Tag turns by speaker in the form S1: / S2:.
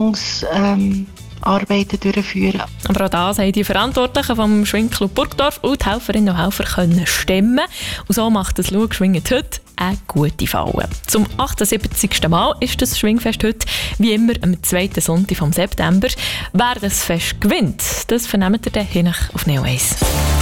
S1: Aufklärungsarbeiten durchführen.
S2: Aber auch das haben die Verantwortlichen vom Schwingclub Burgdorf und die Helferinnen und Helfer können stemmen. Und so macht das «Schau, schwinget heute» eine gute Falle. Zum 78. Mal ist das Schwingfest heute, wie immer, am 2. Sonntag vom September. Wer das Fest gewinnt, das vernehmt ihr dann hier auf Neo 1.